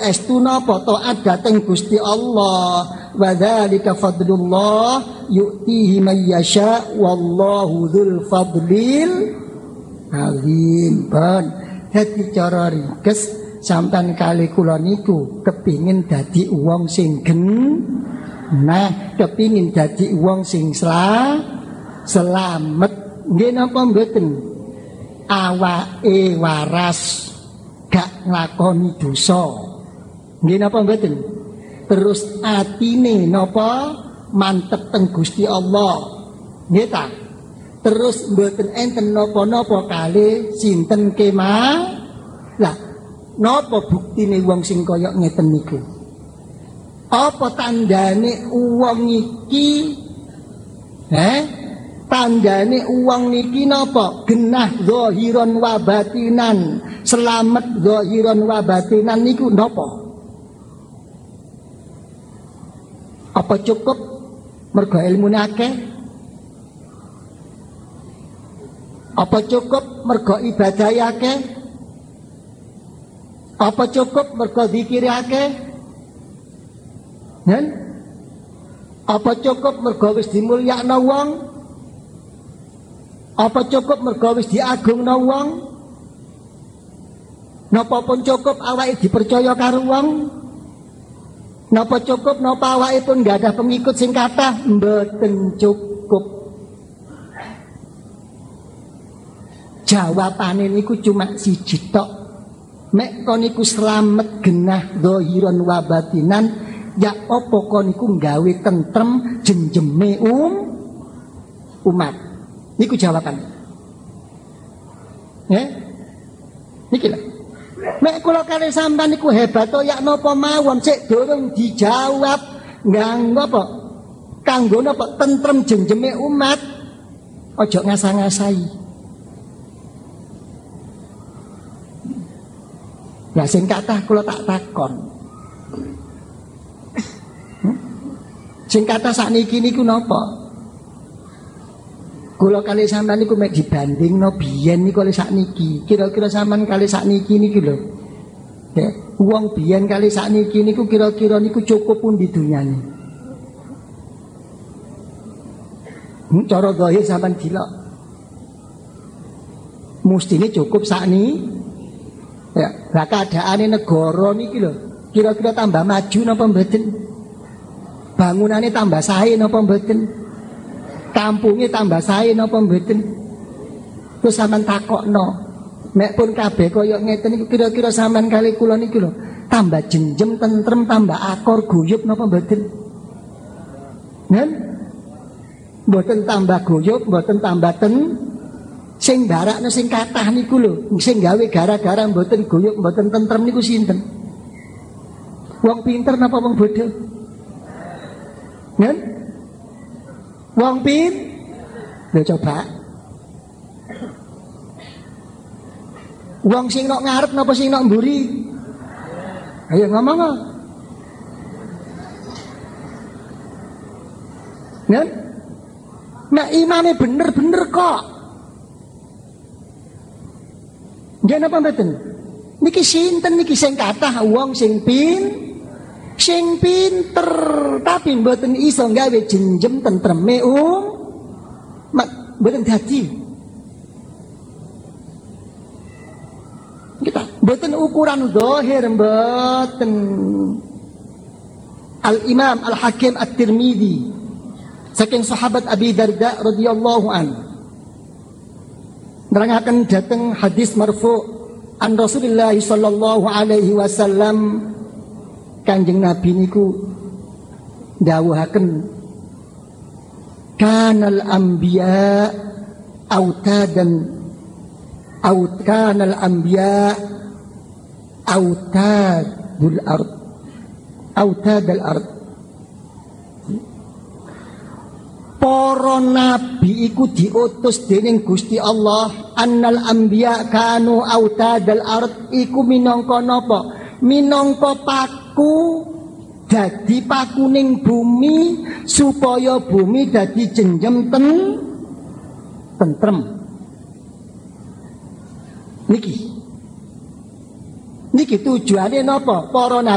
saestu napa taat dhateng Gusti Allah. Wa dzalika fadlullah yu'tihi may yasha wallahu dzul fadlil azim. Dadi cara ringkes sampean kali kula niku kepingin dadi wong sing genah, kepingin dadi wong sing selamat. Nggih napa mboten? Awake waras gak nglakoni dosa. Nggih napa mboten? Terus atine napa mantep teng Gusti Allah. Nggih ta? Terus mboten enten napa-napa kalih sinten kemah. Lah, napa buktine wong sing kaya ngeten niku? Apa tandane wong iki? Tandane wong niki napa? Genah zahiran wa batinan. Selamat zahiran wa batinan niku napa? Apa cukup mergo ilmune akeh? Apa cukup mergo ibadah akeh? Apa cukup mergo zikir akeh? Apa cukup mergo wis dimulyakno wong? Apa cukup mergo wis diagungno wong? Napa pun cukup awake dipercaya karo wong? Napa cukup napa awake pun enggak ada pengikut sing kathah? Mboten cukup. Jawabane niku cuma siji tok. Mek kon niku slamet genah zahiran wa batinan, ya apa kon niku gawe tentrem jenjeme umat. Niku jawaban. Niki lho. Nek kula kali sampean niku hebat to ya napa mawon sik durung dijawab nganggo apa? Kanggo napa tentrem jenjeme umat. Ojo ngasah-ngasahi. Lah sing kathah kula tak takon. Sing kathah sakniki niku napa? Kula kali sampean niku mek dibandingno biyen niku kali sakniki. Kira-kira sampean kali sakniki niki lho. Wong biyen kali sakniki niku kira-kira niku cukup pundi dunyane. Cara zahir sampean dilok. Mustine cukup sakniki. Ya, lah keadaane negara niki lho. Kira-kira tambah maju napa mboten? Bangunane tambah sae napa mboten? Kampungnya tambah sae napa mboten? Terus sampean takokno, mek pun kabeh kaya ngeten niku kira-kira sampean kali kula niku lho, tambah jenjem tentrem, tambah akor guyub napa mboten? Mboten tambah guyub, mboten tambah sing barakne sing kathah niku lho, sing gawe gara-gara mboten guyub, mboten tentrem niku sinten? Wong pinter napa wong bodoh? Wong pin, lho coba. Wong sing nok ngarep napa sing nok mburi? Ayo ngomong. Nek imane bener-bener kok. Nggih napa mboten? Niki sinten niki sing kathah wong sing sing pinter tapi mboten iso gawe jenjem tentreme mboten dadi. Kita mboten ukuran zahir mboten. Al-Imam Al-Hakim At-Tirmidzi saking sahabat Abi Darda radhiyallahu anhu nerangaken dhateng hadis marfu' an Rasulillah sallallahu alaihi wasallam. Kanjeng Nabi niku dawuhaken kanal anbiya kanal anbiya autadul ard. Para nabi iku diutus dening Gusti Allah. Annal anbiya kanu autadal ard iku minangka napa? Minangka paku dadi pakuning bumi supaya bumi dadi jenjem tentrem. Niki tujuane napa? Para